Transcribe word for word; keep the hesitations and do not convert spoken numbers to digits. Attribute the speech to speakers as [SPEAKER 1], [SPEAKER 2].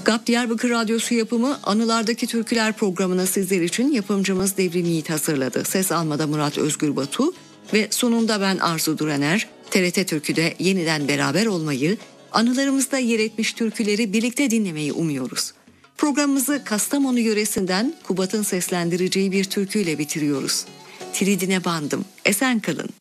[SPEAKER 1] G A P Diyarbakır Radyosu yapımı Anılardaki Türküler programını sizler için yapımcımız Devrim Yiğit hazırladı. Ses almada Murat Özgür Batu ve sonunda ben Arzu Duraner. T R T Türkü'de yeniden beraber olmayı, anılarımızda yer etmiş türküleri birlikte dinlemeyi umuyoruz. Programımızı Kastamonu yöresinden Kubat'ın seslendireceği bir türküyle bitiriyoruz. Tridine bandım, esen kalın.